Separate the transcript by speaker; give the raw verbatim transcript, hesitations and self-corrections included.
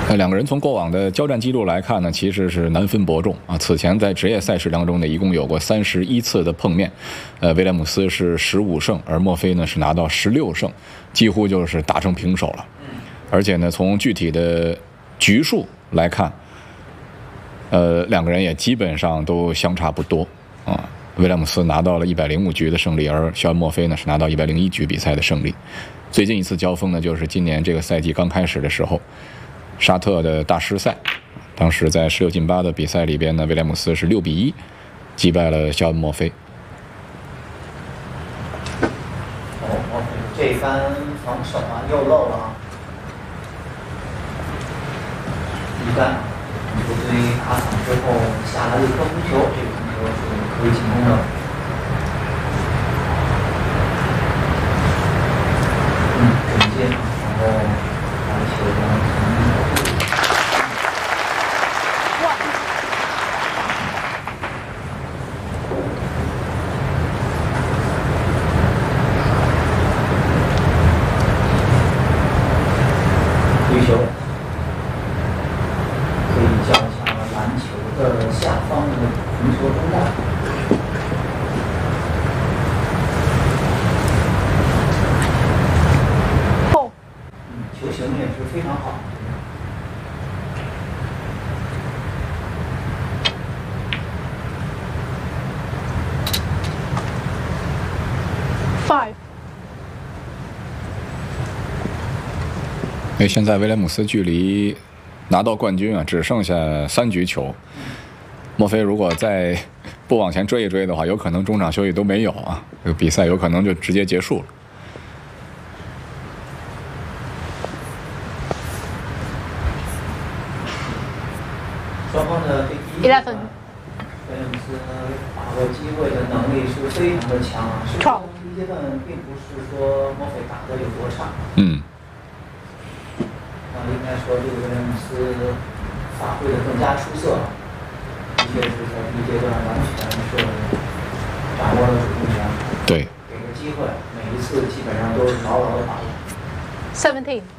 Speaker 1: 呃，两个人从过往的交战记录来看呢，其实是难分伯仲啊。此前在职业赛事当中呢，一共有过三十一次的碰面，呃，威廉姆斯是十五胜，而墨菲呢是拿到十六胜，几乎就是打成平手了。而且呢，从具体的局数来看，呃，两个人也基本上都相差不多啊。威廉姆斯拿到了一百零五局的胜利，而肖恩·墨菲呢是拿到一百零一局比赛的胜利。最近一次交锋呢，就是今年这个赛季刚开始的时候。沙特的大师赛，当时在十六进八的比赛里边呢，威廉姆斯是六比一击败了肖恩·墨菲。
Speaker 2: 哦，墨菲这一番防守啊，又漏了啊！一般球队打响之后下来的一颗红球，这个红球是可以进攻的。嗯，准进，然后篮球呢？追球可以叫一下篮球的下方的红球中带。
Speaker 3: 后，
Speaker 2: 嗯，球形也是非常好。
Speaker 3: five。
Speaker 1: 因为现在威廉姆斯距离拿到冠军啊，只剩下三局球。墨菲如果再不往前追一追的话，有可能中场休息都没有啊，这个比赛有可能就直接结束了。
Speaker 2: 双方的这第一
Speaker 3: eleven。
Speaker 2: 威廉姆斯把握机会的能力是非常的强啊。实际上第一阶段并不是说墨菲打的有多差。
Speaker 1: 嗯。
Speaker 2: 应该说，这个威廉姆斯发挥的更加出色，的确是在第一阶段完全是掌握了主动权，
Speaker 1: 对，
Speaker 2: 给个机会，每一次基本上都是牢牢的把握。
Speaker 3: seventeen。